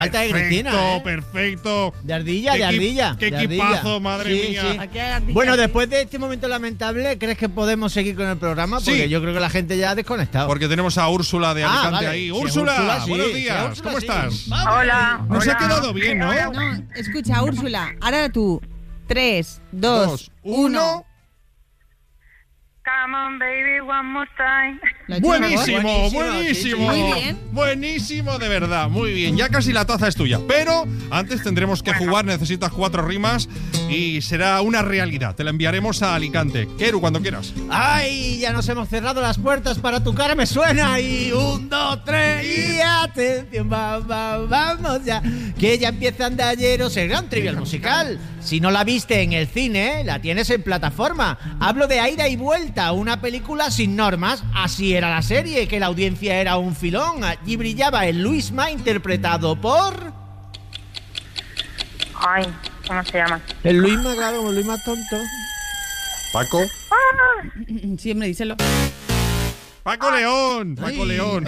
Falta de Cristina, Perfecto. De ardilla, de ardilla. Qué equipazo, madre mía. Sí. Bueno, después de este momento lamentable, ¿crees que podemos seguir con el programa? Porque yo creo que la gente ya ha desconectado. Porque tenemos a Úrsula de Alicante ahí. Sí, Úrsula, buenos días. Úrsula, ¿Cómo estás? Hola. Nos ha quedado bien, ¿no? No, escucha, Úrsula, ahora tú. 3, 2, 1. Come on, baby, one more time. Buenísimo. Muy bien. Buenísimo, de verdad. Muy bien. Ya casi la taza es tuya. Pero antes tendremos que jugar. Necesitas 4 rimas y será una realidad. Te la enviaremos a Alicante. Keru, cuando quieras. ¡Ay! Ya nos hemos cerrado las puertas para tu cara, me suena. Y 1, 2, 3 y atención, vamos ya. Que ya empieza Andalleros, el gran trivial musical. Si no la viste en el cine, la tienes en plataforma. Hablo de Ida y Vuelta, una película sin normas. Así era la serie, que la audiencia era un filón. Allí brillaba el Luisma, interpretado por... Ay, ¿cómo se llama? El Luisma, claro, como el Luisma tonto. Paco. Sí, hombre, díselo. Paco León. Paco León.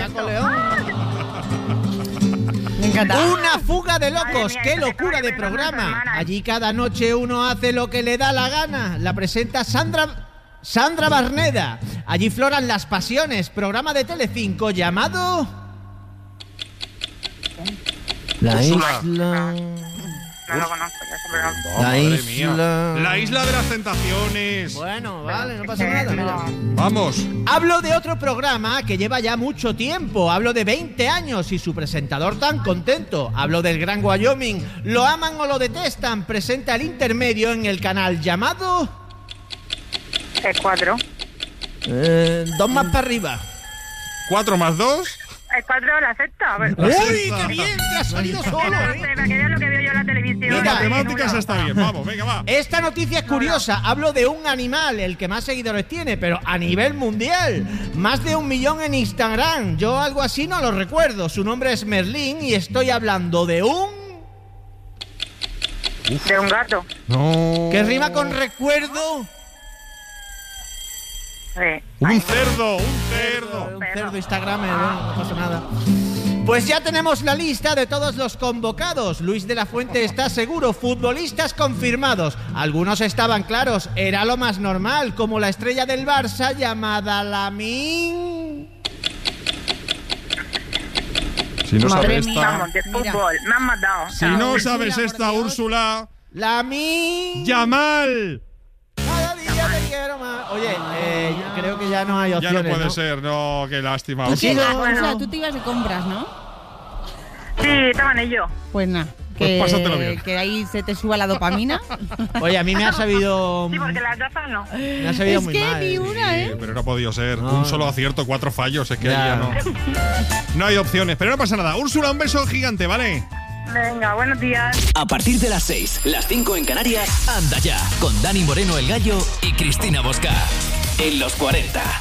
Me encanta. Una fuga de locos, Madre mía, qué esto locura que de estaba programa. pensando esta semana. Allí cada noche uno hace lo que le da la gana. La presenta Sandra Barneda. Allí floran las pasiones, programa de Telecinco llamado... La Úrsula. isla... No lo conozco, ya ese programa. La Madre isla... mía. La isla de las tentaciones. Bueno, vale, no pasa nada, mira. Vamos. Hablo de otro programa que lleva ya mucho tiempo. Hablo de 20 años y su presentador tan contento. Hablo del Gran Wyoming. Lo aman o lo detestan. Presenta el intermedio en el canal llamado... El 4. 2 más para arriba. 4 más 2. El 4 la sexta. ¡Uy, qué bien! ¡Te has salido solo! Para que veas lo que veo yo en la televisión. Las Mira, matemáticas está bien. Vamos, venga, va. Esta noticia es curiosa. Hablo de un animal, el que más seguidores tiene, pero a nivel mundial. Más de 1 millón en Instagram. Yo algo así no lo recuerdo. Su nombre es Merlín y estoy hablando de un... De un gato. No. ¿Qué rima con recuerdo? Sí. Un cerdo, un cerdo. Un cerdo Instagramer, no pasa nada. Pues ya tenemos la lista de todos los convocados. Luis de la Fuente está seguro. Futbolistas confirmados. Algunos estaban claros. Era lo más normal, como la estrella del Barça llamada Lamine. Si no Madre sabes mía. esta, Vamos, de Mira. fútbol. Me han matado. si no Úrsula, sabes por esta, Dios. Úrsula, Lamine. Yamal. Cada día te quiero más. Oye, creo que ya no hay Ya opciones, no puede ser, no, qué lástima. Tú te Úrsula. ibas, bueno. Úrsula, tú te ibas de compras, ¿no? Sí, estaban ellos. Pues nada. Pues pásatelo bien. Que ahí se te suba la dopamina. Oye, a mí me ha sabido... Sí, porque las gafas no. Me ha sabido Es muy que mal. ni una, Sí, ¿eh? pero no ha podido ser. No. Un solo acierto, 4 fallos. Es que Ya. ahí ya no. No hay opciones, pero no pasa nada. Úrsula, un beso gigante, ¿vale? Venga, buenos días. A partir de las 6, las 5 en Canarias, anda ya, con Dani Moreno el Gallo y Cristina Bosca. En los 40.